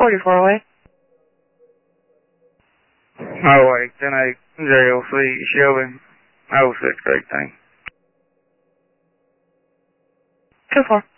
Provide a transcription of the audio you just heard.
44 away. Highway 108 JLC Shelby 0618. 2-4.